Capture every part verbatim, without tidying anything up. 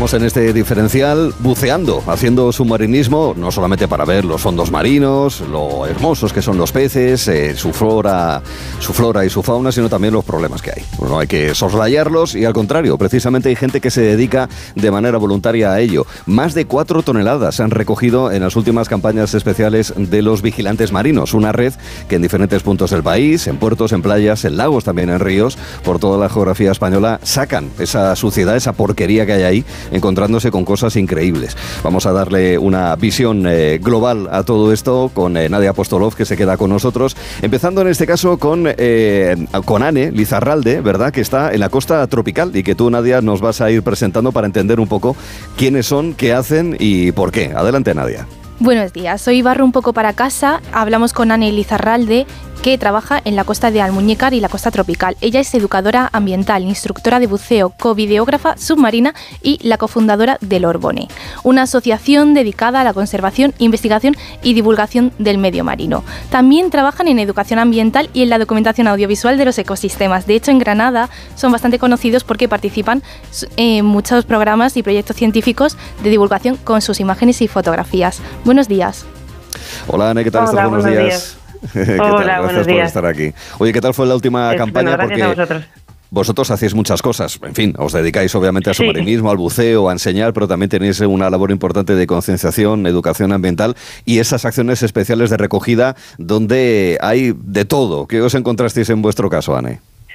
Estamos en este diferencial buceando, haciendo submarinismo, no solamente para ver los fondos marinos, lo hermosos que son los peces, eh, su flora, su flora y su fauna, sino también los problemas que hay. No hay que soslayarlos y al contrario, precisamente hay gente que se dedica de manera voluntaria a ello. Más de cuatro toneladas se han recogido en las últimas campañas especiales de los vigilantes marinos, una red que en diferentes puntos del país, en puertos, en playas, en lagos, también en ríos, por toda la geografía española, sacan esa suciedad, esa porquería que hay ahí, encontrándose con cosas increíbles. Vamos a darle una visión eh, global a todo esto con eh, Nadia Apostolov, que se queda con nosotros, empezando en este caso con, eh, con Ane Lizarralde, ¿verdad?, que está en la costa tropical y que tú, Nadia, nos vas a ir presentando para entender un poco quiénes son, qué hacen y por qué. Adelante, Nadia. Buenos días, hoy barro un poco para casa. Hablamos con Ane Lizarralde, que trabaja en la costa de Almuñécar y la costa tropical. Ella es educadora ambiental, instructora de buceo, covideógrafa submarina y la cofundadora del Orbone, una asociación dedicada a la conservación, investigación y divulgación del medio marino. También trabajan en educación ambiental y en la documentación audiovisual de los ecosistemas. De hecho, en Granada son bastante conocidos porque participan en muchos programas y proyectos científicos de divulgación con sus imágenes y fotografías. Buenos días. Hola, Ane, ¿qué tal? Hola, buenos, buenos días. días. ¿Qué Hola, tal? Gracias por estar aquí. Oye, ¿qué tal fue la última es, campaña? Bueno, gracias Porque a vosotros. Vosotros hacéis muchas cosas, en fin, os dedicáis obviamente al Sí. submarinismo, al buceo, a enseñar, pero también tenéis una labor importante de concienciación, educación ambiental y esas acciones especiales de recogida donde hay de todo. ¿Qué os encontrasteis en vuestro caso, Ane?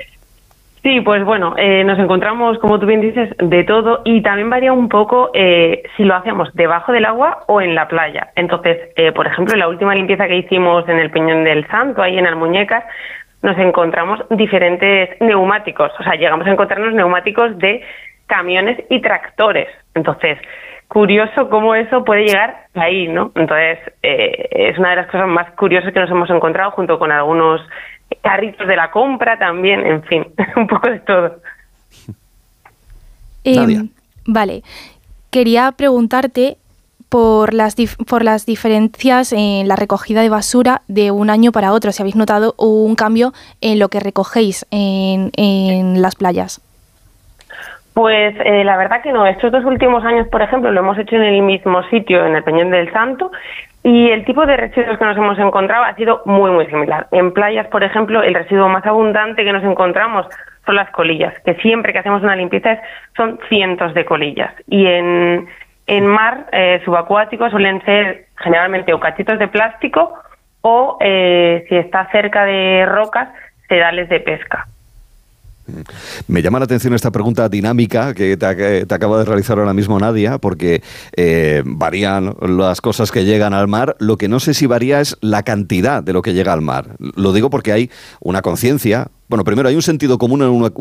Sí, pues bueno, eh, nos encontramos, como tú bien dices, de todo y también varía un poco eh, si lo hacemos debajo del agua o en la playa. Entonces, eh, por ejemplo, en la última limpieza que hicimos en el Peñón del Santo, ahí en Almuñécar, nos encontramos diferentes neumáticos. O sea, llegamos a encontrarnos neumáticos de camiones y tractores. Entonces, curioso cómo eso puede llegar ahí, ¿no? Entonces, eh, es una de las cosas más curiosas que nos hemos encontrado, junto con algunos carritos de la compra también, en fin, un poco de todo. Eh, vale, quería preguntarte por las dif- por las diferencias en la recogida de basura de un año para otro, si habéis notado un cambio en lo que recogéis en, en las playas. Pues eh, la verdad que no. Estos dos últimos años, por ejemplo, lo hemos hecho en el mismo sitio, en el Peñón del Santo, y el tipo de residuos que nos hemos encontrado ha sido muy, muy similar. En playas, por ejemplo, el residuo más abundante que nos encontramos son las colillas, que siempre que hacemos una limpieza es, son cientos de colillas. Y en, en mar eh, subacuático suelen ser generalmente o cachitos de plástico o, eh, si está cerca de rocas, sedales de pesca. Me llama la atención esta pregunta dinámica que te, que te acaba de realizar ahora mismo Nadia, porque eh, varían las cosas que llegan al mar. Lo que no sé si varía es la cantidad de lo que llega al mar. Lo digo porque hay una conciencia. Bueno, primero hay un sentido común en una